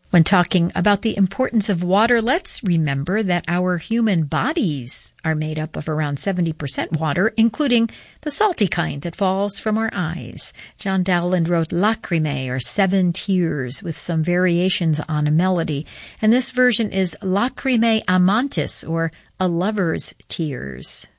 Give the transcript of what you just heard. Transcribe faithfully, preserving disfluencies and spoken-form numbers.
When talking about the importance of water, let's remember that our human bodies are made up of around seventy percent water, including the salty kind that falls from our eyes. John Dowland wrote Lacrimae, or Seven Tears, with some variations on a melody, and this version is Lacrimae Amantis, or A Lover's Tears.